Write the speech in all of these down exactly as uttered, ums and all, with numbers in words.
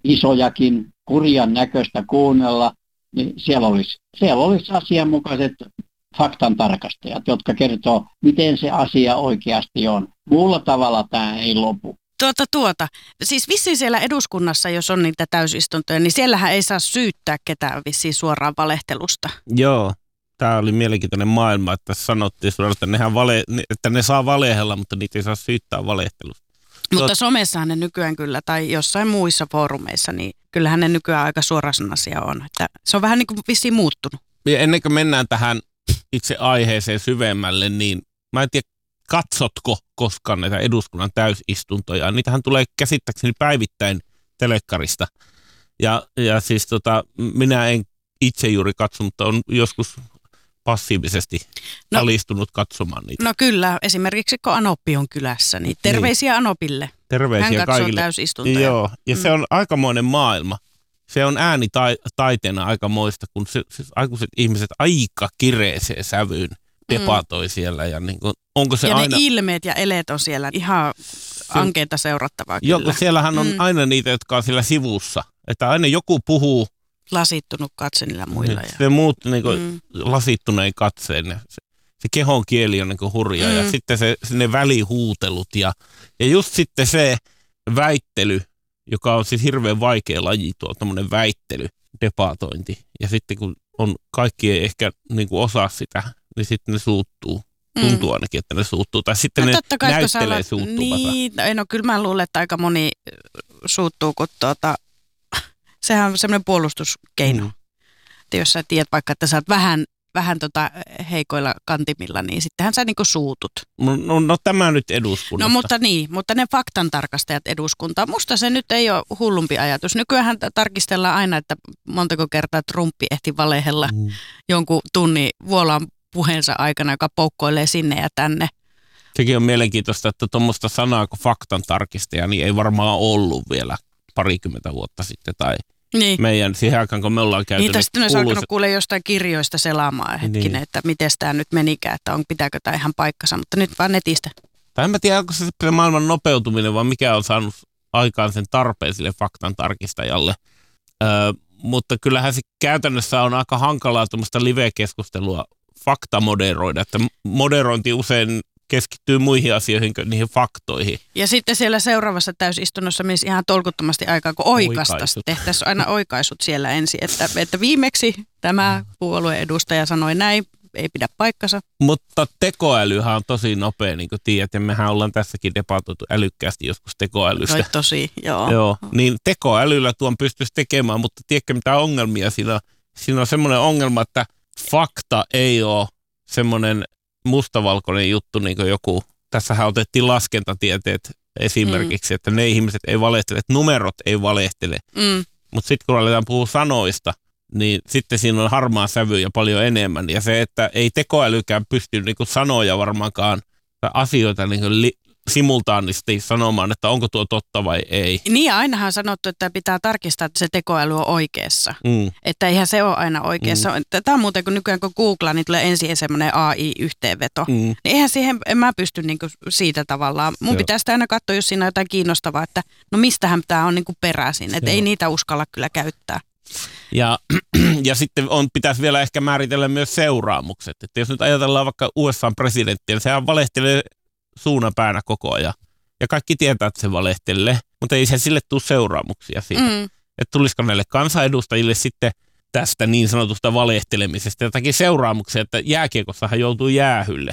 isojakin, kurjan näköistä kuunnella, niin siellä olisi, siellä olisi asianmukaiset faktantarkastajat, jotka kertoo, miten se asia oikeasti on. Muulla tavalla tämä ei lopu. Tuota, tuota. Siis vissiin siellä eduskunnassa, jos on niitä täysistuntoja, niin siellähän ei saa syyttää ketään vissiin suoraan valehtelusta. Joo, tämä oli mielenkiintoinen maailma, että sanottiin suoraan, että, nehän vale, että ne saa valehella, mutta niitä ei saa syyttää valehtelusta. Mutta Tuot... somessahan ne nykyään kyllä, tai jossain muissa foorumeissa, niin kyllähän ne nykyään aika suorasanaisia on. Että se on vähän niin kuin vissiin muuttunut. Ja ennen kuin mennään tähän itse aiheeseen syvemmälle, niin mä en tiedä, katsotko koskaan näitä eduskunnan täysistuntoja? Niitähän tulee käsittääkseni päivittäin telekkarista. Ja, ja siis tota, minä en itse juuri katso, mutta on joskus passiivisesti no, alistunut katsomaan niitä. No kyllä, esimerkiksi kun Anoppi on kylässä, niin terveisiä niin. Anopille. Terveisiä Hän katsoo kaikille. Täysistuntoja. Joo, ja mm. se on aikamoinen maailma. Se on äänitaiteena aikamoista, kun se, se aikuiset ihmiset aika kireeseen sävyyn debatoi mm. siellä. Ja, niin kuin, onko se ja aina... ne ilmeet ja eleet on siellä ihan ankeita seurattavaa kyllä. Joo, siellähän on mm. aina niitä, jotka on siellä sivussa. Että aina joku puhuu. Lasittunut katse niillä muilla. Ja... Se muut niin kuin, mm. lasittuneen katseen. Se, se kehon kieli on niin kuin hurja. Mm. Ja sitten se, ne välihuutelut. Ja, ja just sitten se väittely, joka on siis hirveän vaikea laji, tuo tämmöinen väittely, debatointi. Ja sitten kun on kaikki ei ehkä niin kuin osaa sitä, niin sitten ne suuttuu. Tuntuu ainakin, että ne suuttuu. Tai sitten no, ne kai, näyttelee olet... suuttuvansa. Niin, no kyllä mä luulen, että aika moni suuttuu, kun tuota, sehän on semmoinen puolustuskeino. Mm. Että jos sä tiedät vaikka, että sä oot vähän, vähän tota heikoilla kantimilla, niin sittenhän sä niinku suutut. No, no, no tämä nyt eduskunnasta. No mutta niin, mutta ne faktantarkastajat eduskuntaa. Musta se nyt ei ole hullumpi ajatus. Nykyään tarkistellaan aina, että montako kertaa Trumpi ehti valehella mm. jonkun tunnin vuolaan puheensa aikana, joka poukkoilee sinne ja tänne. Sekin on mielenkiintoista, että tuommoista sanaa kuin faktantarkistaja niin ei varmaan ollut vielä parikymmentä vuotta sitten tai niin. Meidän siihen aikaan, kun me ollaan käyty. Niitä sitten olisi kuuluisa... alkanut kuulee jostain kirjoista selaamaan hetkinen, niin. Että miten tämä nyt menikään, että on, pitääkö tämä ihan paikkansa, mutta nyt vaan netistä. Tai en mä tiedä, onko se maailman nopeutuminen, vaan mikä on saanut aikaan sen tarpeen sille faktan tarkistajalle. Öö, mutta kyllähän se käytännössä on aika hankalaa tuommoista live-keskustelua faktamoderoida, että moderointi usein keskittyy muihin asioihin kuin niihin faktoihin. Ja sitten siellä seuraavassa täysistunnossa menisi ihan tolkuttomasti aikaa, kun oikastaisiin. Tehtäisiin aina oikaisut siellä ensin, että, että viimeksi tämä puolueen edustaja sanoi näin, ei pidä paikkansa. Mutta tekoälyhän on tosi nopea, niin kuin tiedät, ja mehän ollaan tässäkin debatoitu älykkäästi joskus tekoälystä. Toi tosi, joo. Joo. Niin tekoälyllä tuon pystyisi tekemään, mutta tiedätkö mitä ongelmia siinä on? Siinä on semmoinen ongelma, että fakta ei ole semmoinen mustavalkoinen juttu, niin kuin joku, tässähän otettiin laskentatieteet esimerkiksi, mm. että ne ihmiset ei valehtele, että numerot ei valehtele. Mm. Mutta sitten kun aletaan puhua sanoista, niin sitten siinä on harmaa sävy ja paljon enemmän. Ja se, että ei tekoälykään pysty niin kuin sanoja varmaankaan tai asioita niin kuin li- simultaanisti sanomaan, että onko tuo totta vai ei. Niin, ainahan on sanottu, että pitää tarkistaa, että se tekoäly on oikeassa. Mm. Että eihän se ole aina oikeassa. Mm. Tämä on muuten, kun nykyään kun googlaa, niin tulee ensin semmoinen A I-yhteenveto. Mm. Niin eihän siihen, en mä pysty niinku siitä tavallaan. Mun Joo. pitäisi aina katsoa, jos siinä on jotain kiinnostavaa, että no mistähän tämä on niinku peräisin. Että ei niitä uskalla kyllä käyttää. Ja, ja sitten on, pitäisi vielä ehkä määritellä myös seuraamukset. Että jos nyt ajatellaan vaikka U S A:n presidenttiä, niin sehän valehtelee suunapäänä koko ajan. Ja kaikki tietää, että se valehtelee, mutta ei se sille tule seuraamuksia siitä. Mm. Että tulisiko näille kansanedustajille sitten tästä niin sanotusta valehtelemisesta jotakin seuraamuksia, että jääkiekossahan joutuu jäähylle.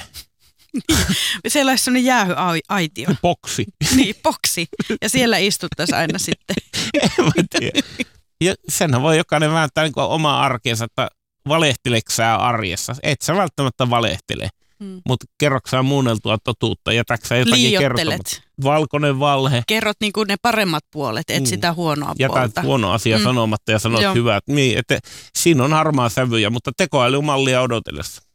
Siellä olisi sellainen jäähyaitio. Boksi. Niin, boksi. Ja siellä istuttaisiin aina sitten. En mä tiedä. Ja senhän voi jokainen vääntää niin kuin omaa arkeensa, että valehteleksää arjessa. Et sä välttämättä valehtele. Hmm. Mutta kerroksää muunneltua totuutta, jätäksä jotakin kertomatta. Valkoinen valhe. Kerrot niinku ne paremmat puolet, et hmm. sitä huonoa Jätät puolta. Jätät huono asia hmm. sanomatta ja sanot Joo. hyvät. Niin, että siinä on harmaa sävyjä, mutta tekoälymallia odotellessa.